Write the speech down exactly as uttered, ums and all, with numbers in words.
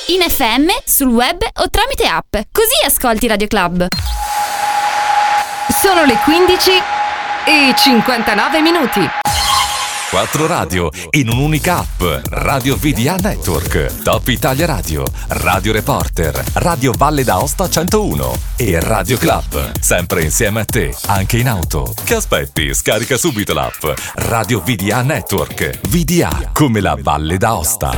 in effe emme, sul web o tramite app. Così ascolti Radio Club. Sono le quindici e cinquantanove minuti. Quattro radio in un'unica app. Radio V D A Network, Top Italia Radio, Radio Reporter, Radio Valle d'Aosta centouno e Radio Club. Sempre insieme a te, anche in auto. Che aspetti? Scarica subito l'app. Radio V D A Network. V D A come la Valle d'Aosta.